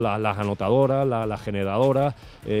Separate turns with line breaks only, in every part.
las anotadoras, las generadoras,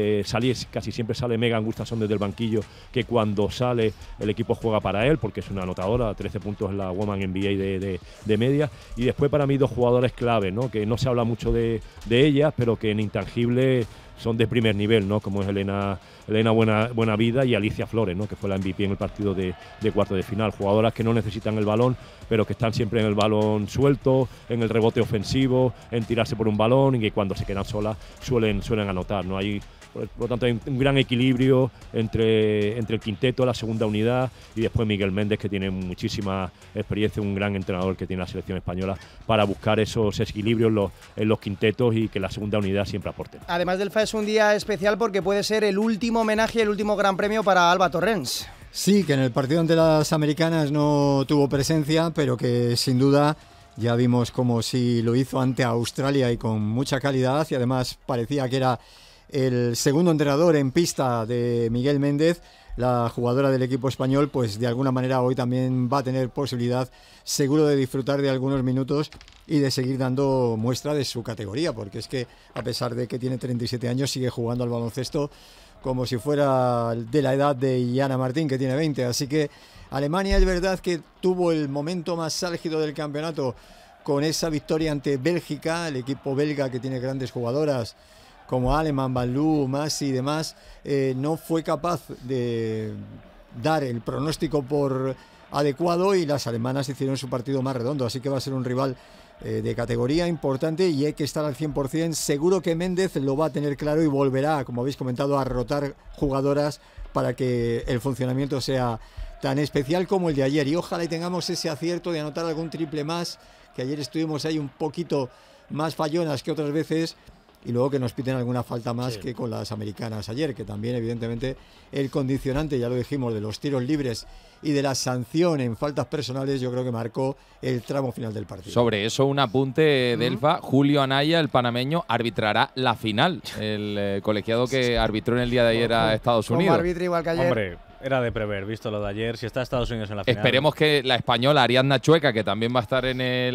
casi siempre sale Megan Gustafsson desde el banquillo, que cuando sale el equipo juega para él, porque es una anotadora, 13 puntos en la Women NBA de media. Y después para mí dos jugadores claves, ¿no? Que no se habla mucho de ellas, pero que en intangible son de primer nivel, ¿no? Como es Elena Buenavida y Alicia Flores, ¿no? Que fue la MVP en el partido de cuarto de final. Jugadoras que no necesitan el balón, pero que están siempre en el balón suelto, en el rebote ofensivo, en tirarse por un balón, y que cuando se quedan solas suelen anotar, ¿no? Por lo tanto, hay un gran equilibrio entre el quinteto, la segunda unidad, y después Miguel Méndez, que tiene muchísima experiencia, un gran entrenador que tiene la selección española, para buscar esos equilibrios en los quintetos y que la segunda unidad siempre aporte.
Además del FA, es un día especial porque puede ser el último homenaje, el último gran premio para Alba Torrens.
Sí, que en el partido ante las americanas no tuvo presencia, pero que sin duda ya vimos como si lo hizo ante Australia y con mucha calidad, y además parecía que era el segundo entrenador en pista de Miguel Méndez. La jugadora del equipo español, pues de alguna manera hoy también va a tener posibilidad seguro de disfrutar de algunos minutos y de seguir dando muestra de su categoría, porque es que a pesar de que tiene 37 años sigue jugando al baloncesto como si fuera de la edad de Iana Martín, que tiene 20, así que Alemania es verdad que tuvo el momento más álgido del campeonato con esa victoria ante Bélgica, el equipo belga que tiene grandes jugadoras como Aleman, Balú, Masi y demás, no fue capaz de dar el pronóstico por adecuado, y las alemanas hicieron su partido más redondo, así que va a ser un rival de categoría importante y hay que estar al 100%. Seguro que Méndez lo va a tener claro y volverá, como habéis comentado, a rotar jugadoras para que el funcionamiento sea tan especial como el de ayer, y ojalá y tengamos ese acierto de anotar algún triple más, que ayer estuvimos ahí un poquito más fallonas que otras veces, y luego que nos piten alguna falta más, sí, que con las americanas ayer, que también evidentemente el condicionante, ya lo dijimos, de los tiros libres y de la sanción en faltas personales, yo creo que marcó el tramo final del partido.
Sobre eso, un apunte de Elfa. Julio Anaya, el panameño, arbitrará la final, el colegiado que arbitró en el día de ayer a Estados Unidos.
Como arbitra igual que ayer.
Hombre, era de prever, visto lo de ayer, si está Estados Unidos en la final.
Esperemos que la española Ariadna Chueca, que también va a estar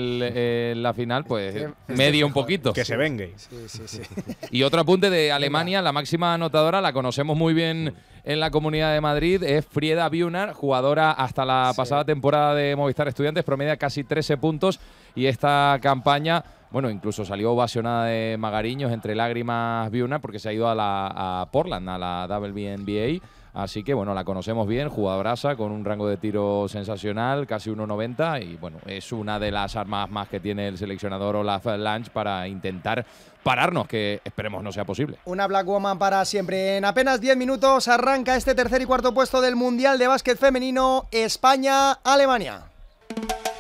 en la final, pues medie un poquito.
Que se vengue.
Sí.
Y otro apunte de Alemania, la máxima anotadora, la conocemos muy bien en la Comunidad de Madrid, es Frieda Bühner, jugadora hasta la pasada temporada de Movistar Estudiantes, promedia casi 13 puntos, y esta campaña, bueno, incluso salió ovacionada de Magariños entre lágrimas Bühner, porque se ha ido a Portland, a la WNBA. Así que, bueno, la conocemos bien, jugadoraza, con un rango de tiro sensacional, casi 1,90, y, bueno, es una de las armas más que tiene el seleccionador Olaf Lange para intentar pararnos, que esperemos no sea posible.
Una Black Woman para siempre. En apenas 10 minutos arranca este tercer y cuarto puesto del Mundial de Básquet Femenino, España-Alemania.